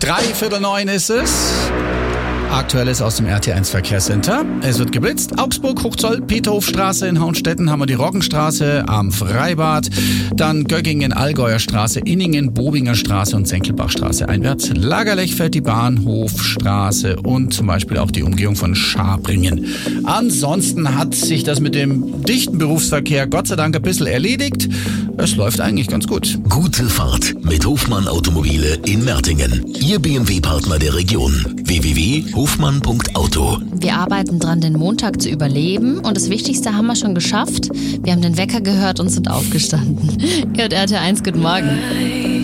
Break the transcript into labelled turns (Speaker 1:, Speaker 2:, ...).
Speaker 1: 8:45 ist es. Aktuelles aus dem RT1 Verkehrscenter. Es wird geblitzt. Augsburg, Hochzoll, Peterhofstraße in Hauenstetten haben wir die Roggenstraße am Freibad. Dann Göggingen, Allgäuer Straße, Inningen, Bobinger Straße und Senkelbachstraße einwärts. Lagerlech fährt die Bahnhofstraße und zum Beispiel auch die Umgehung von Schabringen. Ansonsten hat sich das mit dem dichten Berufsverkehr Gott sei Dank ein bisschen erledigt. Es läuft eigentlich ganz gut.
Speaker 2: Gute Fahrt mit Hofmann Automobile in Mertingen. Ihr BMW-Partner der Region. www.hofmann.auto.
Speaker 3: Wir arbeiten dran, den Montag zu überleben und das Wichtigste haben wir schon geschafft. Wir haben den Wecker gehört und sind aufgestanden. Ihr hört RT1, guten Morgen.